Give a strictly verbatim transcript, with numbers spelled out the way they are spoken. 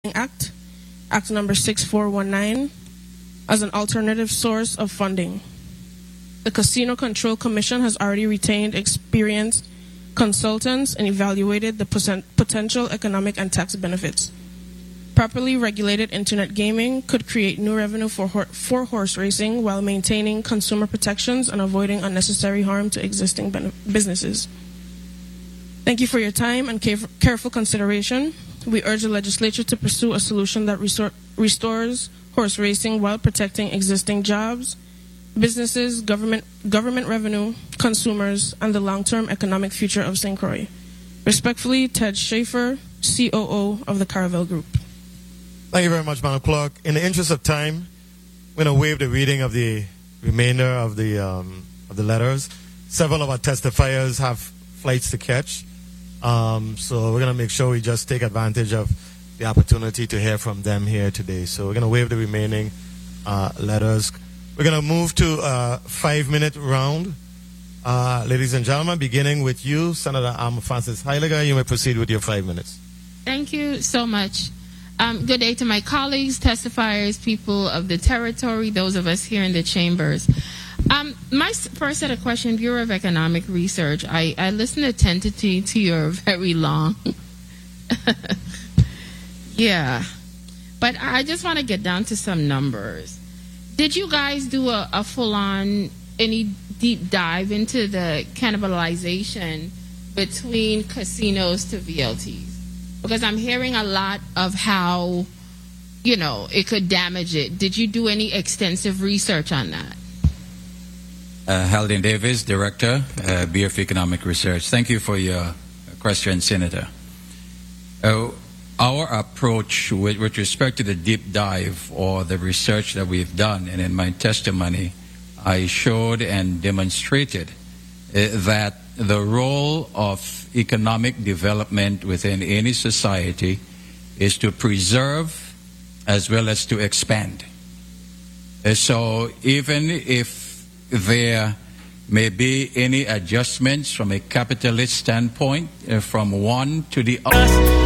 Act, Act number six four one nine, as an alternative source of funding. The Casino Control Commission has already retained experienced consultants and evaluated the potential economic and tax benefits. Properly regulated internet gaming could create new revenue for, for horse racing while maintaining consumer protections and avoiding unnecessary harm to existing businesses. Thank you for your time and careful consideration. We urge the legislature to pursue a solution that resor- restores horse racing while protecting existing jobs, businesses, government, government revenue, consumers, and the long-term economic future of Saint Croix. Respectfully, Ted Schaefer, C O O of the Caravelle Group. Thank you very much, Madam Clerk. In the interest of time, we're going to waive the reading of the remainder of the um, of the letters. Several of our testifiers have flights to catch. Um, so we're going to make sure we just take advantage of the opportunity to hear from them here today. So we're going to waive the remaining uh, letters. We're going to move to a five-minute round. Uh, ladies and gentlemen, beginning with you, Senator Alma Francis Heiliger, you may proceed with your five minutes. Thank you so much. Um, good day to my colleagues, testifiers, people of the territory, those of us here in the chambers. Um, my first set of questions, Bureau of Economic Research, I, I listened attentively to your very long. Yeah. But I just want to get down to some numbers. Did you guys do a, a full-on, any deep dive into the cannibalization between casinos to V L Ts? Because I'm hearing a lot of how, you know, it could damage it. Did you do any extensive research on that? Uh, Haldane Davis, Director, uh, Bureau of Economic Research. Thank you for your question, Senator. Uh, our approach with, with respect to the deep dive or the research that we've done, and in my testimony, I showed and demonstrated uh, that the role of economic development within any society is to preserve as well as to expand. Uh, so even if there may be any adjustments from a capitalist standpoint uh, from one to the other,